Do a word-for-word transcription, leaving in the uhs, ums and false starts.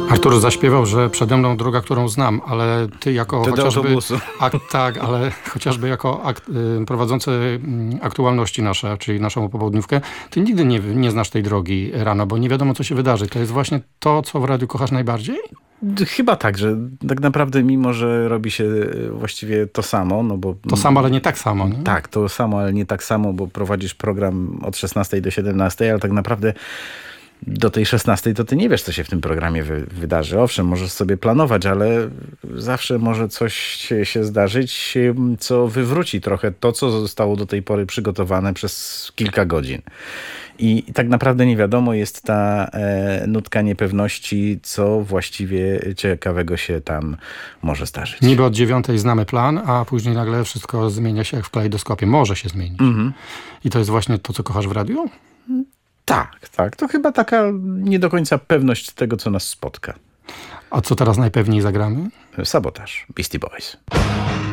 Artur zaśpiewał, że przede mną droga, którą znam, ale ty jako Ty do chociażby... autobusu. A, tak, ale chociażby jako akt, y, prowadzący y, aktualności nasze, czyli naszą popołudniówkę, ty nigdy nie, nie znasz tej drogi rano, bo nie wiadomo, co się wydarzy. To jest właśnie to, co w radiu kochasz najbardziej? Chyba tak, że tak naprawdę mimo, że robi się właściwie to samo, no bo... To samo, ale nie tak samo. Nie? Tak, to samo, ale nie tak samo, bo prowadzisz program od szesnastej do siedemnastej, ale tak naprawdę do tej szesnastej to ty nie wiesz, co się w tym programie wy, wydarzy. Owszem, możesz sobie planować, ale zawsze może coś się zdarzyć, co wywróci trochę to, co zostało do tej pory przygotowane przez kilka godzin. I tak naprawdę nie wiadomo, jest ta e, nutka niepewności, co właściwie ciekawego się tam może zdarzyć. Niby od dziewiątej znamy plan, a później nagle wszystko zmienia się jak w kalejdoskopie. Może się zmienić. Mm-hmm. I to jest właśnie to, co kochasz w radiu? Tak, tak. To chyba taka nie do końca pewność tego, co nas spotka. A co teraz najpewniej zagramy? Sabotaż. Beastie Boys.